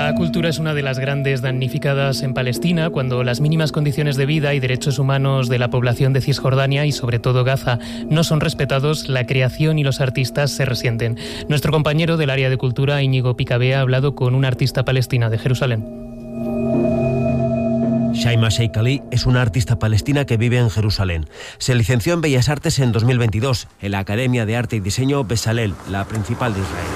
La cultura es una de las grandes damnificadas en Palestina. Cuando las mínimas condiciones de vida y derechos humanos de la población de Cisjordania y sobre todo Gaza no son respetados, la creación y los artistas se resienten. Nuestro compañero del área de cultura, Íñigo Picabea, ha hablado con una artista palestina de Jerusalén. Shaima Sheikh Ali es una artista palestina que vive en Jerusalén. Se licenció en Bellas Artes en 2022 en la Academia de Arte y Diseño Bezalel, la principal de Israel.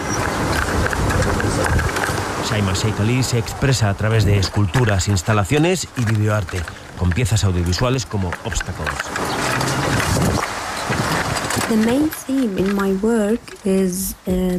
Shaima Sheikh Ali se expresa a través de esculturas, instalaciones y videoarte, con piezas audiovisuales como Obstacles. The main theme in my work is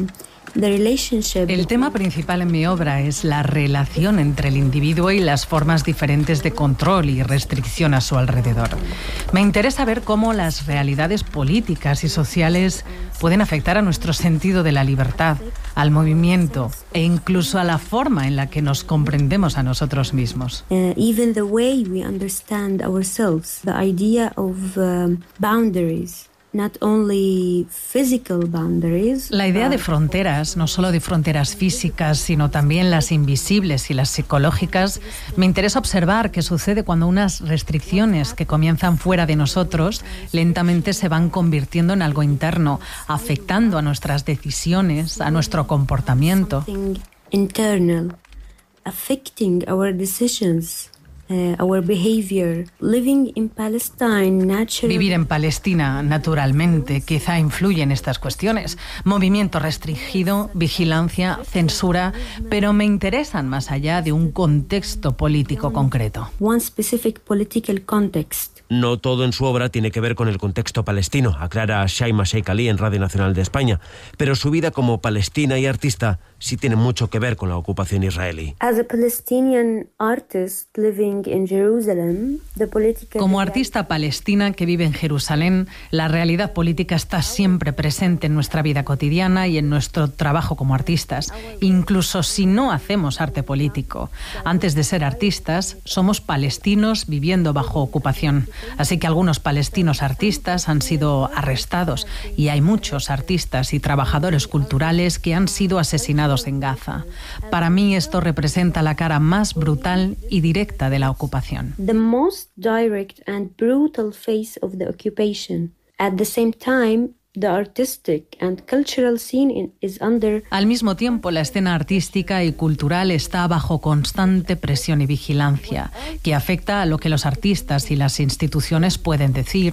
El tema principal en mi obra es la relación entre el individuo y las formas diferentes de control y restricción a su alrededor. Me interesa ver cómo las realidades políticas y sociales pueden afectar a nuestro sentido de la libertad, al movimiento e incluso a la forma en la que nos comprendemos a nosotros mismos. Even the way we understand ourselves, the idea of boundaries. Not only physical boundaries, la idea de fronteras, no solo de fronteras físicas, sino también las invisibles y las psicológicas, me interesa observar qué sucede cuando unas restricciones que comienzan fuera de nosotros lentamente se van convirtiendo en algo interno, afectando a nuestras decisiones, a nuestro comportamiento. Internal, affecting our decisions. Our behavior. Living in Palestine, naturally. Vivir en Palestina, naturalmente, quizá influye en estas cuestiones. Movimiento restringido, vigilancia, censura, pero me interesan más allá de un contexto político concreto. One specific political context. No todo en su obra tiene que ver con el contexto palestino, aclara Shaima Sheikh Ali en Radio Nacional de España, pero su vida como palestina y artista sí tiene mucho que ver con la ocupación israelí. Como artista palestina que vive en Jerusalén, la realidad política está siempre presente en nuestra vida cotidiana y en nuestro trabajo como artistas, incluso si no hacemos arte político. Antes de ser artistas, somos palestinos viviendo bajo ocupación. Así que algunos palestinos artistas han sido arrestados y hay muchos artistas y trabajadores culturales que han sido asesinados en Gaza. Para mí esto representa la cara más brutal y directa de la ocupación. The most direct and brutal face of the occupation. At the same time, the artistic and cultural scene is under... Al mismo tiempo, la escena artística y cultural está bajo constante presión y vigilancia, que afecta a lo que los artistas y las instituciones pueden decir,